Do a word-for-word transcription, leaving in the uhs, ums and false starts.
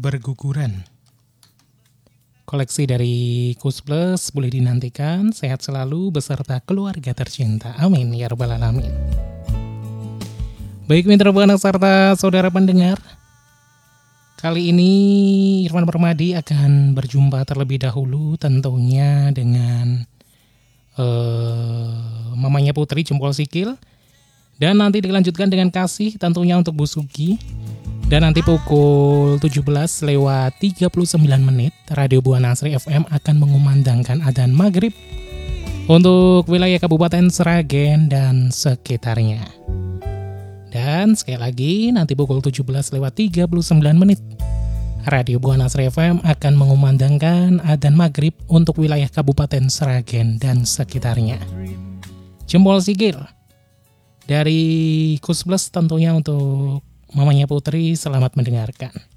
berguguran. Koleksi dari Kus Plus boleh dinantikan, sehat selalu beserta keluarga tercinta. Amin ya rabbal alamin. Baik mitra buana serta saudara pendengar, kali ini Irfan Permadi akan berjumpa terlebih dahulu tentunya dengan uh, mamanya Putri Jempol Sikil. Dan nanti dilanjutkan dengan Kasih tentunya untuk Bu Sugi. Dan nanti pukul tujuh belas lewat tiga puluh sembilan menit Radio Buana Asri F M akan mengumandangkan adzan maghrib untuk wilayah Kabupaten Sragen dan sekitarnya. Dan sekali lagi nanti pukul tujuh belas lewat tiga puluh sembilan menit Radio Buana Asri F M akan mengumandangkan adzan maghrib untuk wilayah Kabupaten Sragen dan sekitarnya. Jempol Sikil dari Kus Plus tentunya untuk mamanya Putri, selamat mendengarkan.